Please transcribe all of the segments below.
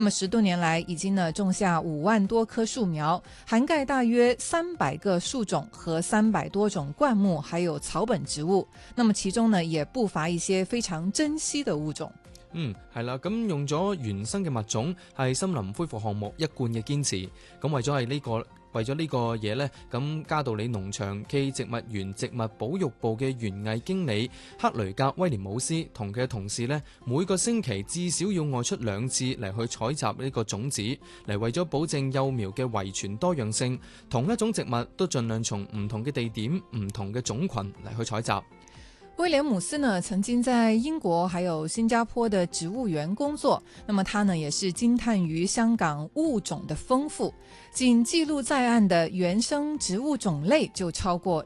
那么10多年来，已经呢种下5万多棵树苗，涵盖大約300個樹種和300多種灌木，還有草本植物。那麼其中呢，也不乏一些非常珍稀的物種。 係啦，咁用咗原生嘅物種係森林恢復項目一貫嘅堅持。咁為咗呢個嘢呢，咁加道里農場暨植物園植物保育部嘅園藝經理克雷格威廉姆斯同佢嘅同事呢，每個星期至少要外出2次嚟去採集呢個種子，嚟為咗保證幼苗嘅遺傳多樣性，同一種植物都盡量從唔同嘅地點、唔同嘅種群嚟去採集。 威廉姆斯呢，曾經在英國還有新加坡的植物園工作，那麼他呢也是驚嘆於香港物種的豐富，僅記錄在案的原生植物種類就超過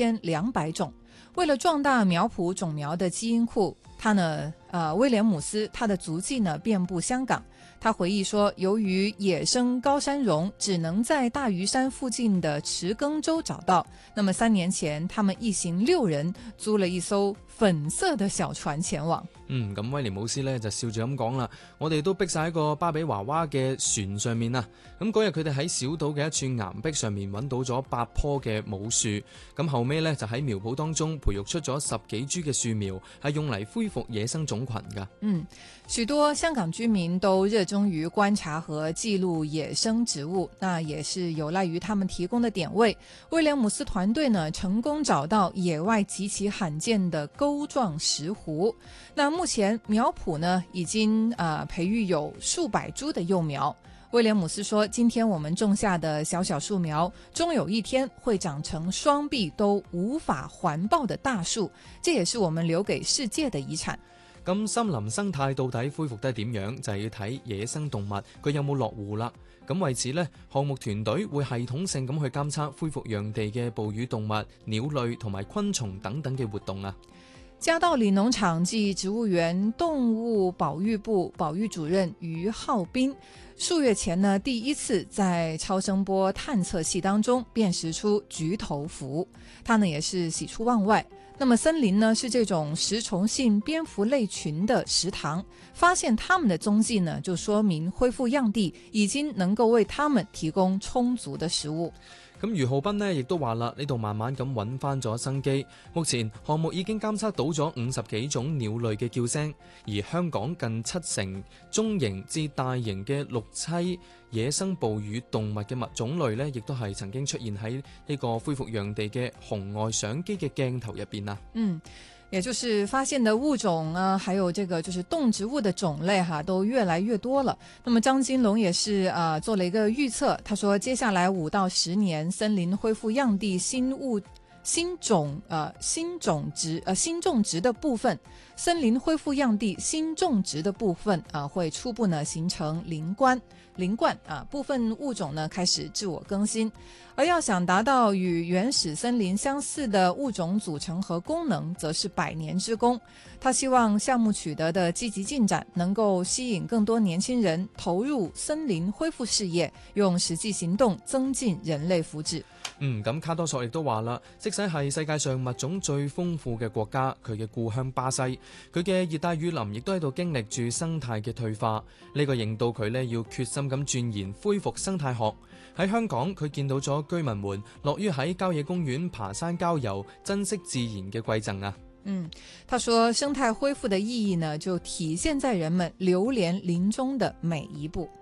2200種。為了壯大苗圃種苗的基因庫，威廉姆斯他的足跡呢遍布香港。他回憶說，由於野生高山榕只能在大嶼山附近的池庚洲找到，那麼3年前他們一行6人租了一艘粉色的小船前往。 咁威廉姆斯呢就笑住咁講啦，我哋都逼晒喺個巴比娃娃嘅船上面啊。咁嗰日佢哋喺小島嘅一處岩壁上面揾到咗8棵嘅母樹，咁後尾呢就喺苗圃當中培育出咗10幾株嘅樹苗，係用嚟恢復野生種群噶。 許多香港居民都熱衷於觀察和記錄野生植物，那也是有賴於他們提供的點位。威廉姆斯團隊呢成功找到野外極其罕見的鈎狀石斛，那目前苗圃呢已經培育有數百株的幼苗。威廉姆斯說，今天我們種下的小小樹苗，終有一天會長成雙臂都無法環抱的大樹，這也是我們留給世界的遺產。 咁森林生態到底恢復得點樣，就係要睇野生動物佢有冇落戶啦。咁為此呢，項目團隊會系統性咁去監測恢復養地嘅哺乳動物、鳥類同埋昆蟲等等嘅活動啊。 嘉道理農場暨植物園動物保育部保育主任余浩斌數月前呢，第一次在超聲波探測器當中辨識出菊頭蝠，他呢也是喜出望外。那麼森林呢是這種食蟲性蝙蝠類群的食堂，發現它們的蹤跡呢，就說明恢復樣地已經能夠為它們提供充足的食物。 咁余浩斌呢亦都話啦，呢度慢慢咁揾翻咗生機。目前項目已經監測到咗50幾種鳥類嘅叫聲，而香港近70%中型至大型嘅陸棲野生哺乳動物嘅物種類呢，亦都係曾經出現喺呢個恢復養地嘅紅外相機嘅鏡頭入邊啊。 也就是發現的物種啊，還有這個就是動植物的種類都越來越多了。那麼張金龍也是做了一個預測，他說接下來5到10年，森林恢復樣地新種植的部分，森林恢復樣地新種植的部分會初步呢形成林冠部分物種呢開始自我更新，而要想達到與原始森林相似的物種組成和功能，則是100年之功。他希望項目取得的積極進展能夠吸引更多年輕人投入森林恢復事業，用實際行動增進人類福祉。 咁卡多索亦都話啦，即使係世界上物種最豐富嘅國家，佢嘅故鄉巴西，佢嘅熱帶雨林亦都喺度經歷住生態嘅退化。呢個令到佢呢要決心咁鑽研恢復生態學。喺香港，佢見到咗居民們樂於喺郊野公園爬山郊遊，珍惜自然嘅饋贈啊。 他說生態恢復的意義呢，就體現在人們流連林中的每一步。